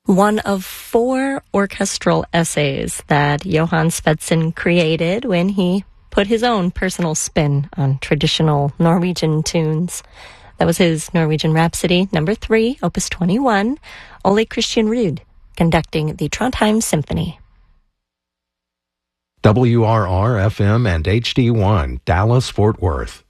One of 4 orchestral essays that Johann Svendsen created when he put his own personal spin on traditional Norwegian tunes. That was his Norwegian Rhapsody, number 3, Opus 21, Ole Christian Ruud, conducting the Trondheim Symphony. WRR-FM and HD1, Dallas, Fort Worth.